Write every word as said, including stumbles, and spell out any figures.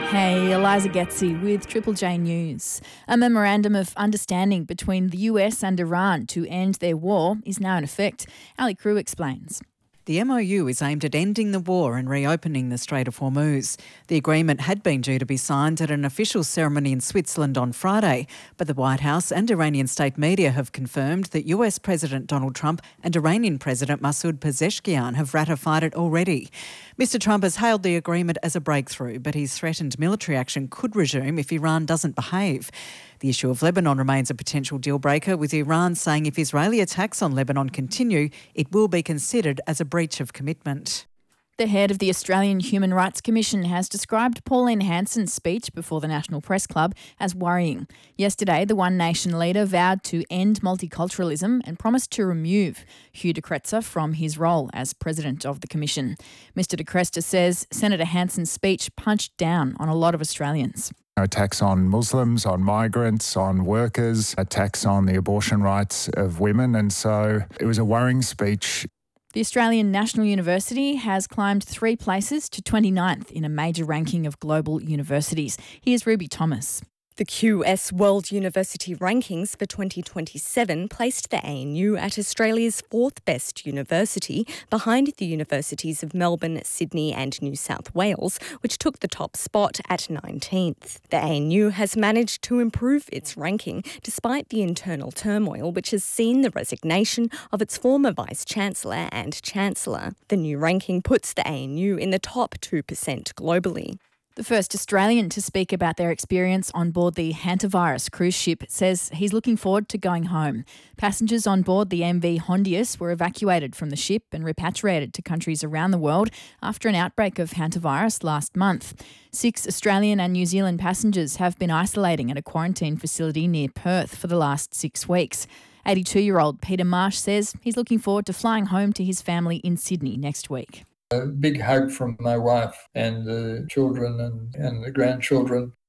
Hey, Eliza Getzi with Triple J News. A memorandum of understanding between the U S and Iran to end their war is now in effect. Ali Crew explains. The M O U is aimed at ending the war and reopening the Strait of Hormuz. The agreement had been due to be signed at an official ceremony in Switzerland on Friday, but the White House and Iranian state media have confirmed that U S President Donald Trump and Iranian President Masoud Pezeshkian have ratified it already. Mister Trump has hailed the agreement as a breakthrough, but he's threatened military action could resume if Iran doesn't behave. The issue of Lebanon remains a potential deal breaker, with Iran saying if Israeli attacks on Lebanon continue, it will be considered as a breach of commitment. The head of the Australian Human Rights Commission has described Pauline Hanson's speech before the National Press Club as worrying. Yesterday, the One Nation leader vowed to end multiculturalism and promised to remove Hugh de Kretser from his role as president of the Commission. Mister de Kretser says Senator Hanson's speech punched down on a lot of Australians. Attacks on Muslims, on migrants, on workers, attacks on the abortion rights of women. And so it was a worrying speech. The Australian National University has climbed three places to twenty-ninth in a major ranking of global universities. Here's Ruby Thomas. The Q S World University Rankings for twenty twenty-seven placed the A N U at Australia's fourth best university, behind the universities of Melbourne, Sydney and New South Wales, which took the top spot at nineteenth. The A N U has managed to improve its ranking despite the internal turmoil, which has seen the resignation of its former Vice-Chancellor and Chancellor. The new ranking puts the A N U in the top two percent globally. The first Australian to speak about their experience on board the Hantavirus cruise ship says he's looking forward to going home. Passengers on board the M V Hondius were evacuated from the ship and repatriated to countries around the world after an outbreak of hantavirus last month. Six Australian and New Zealand passengers have been isolating at a quarantine facility near Perth for the last six weeks. eighty-two-year-old Peter Marsh says he's looking forward to flying home to his family in Sydney next week. A big hug from my wife and the children and, and the grandchildren.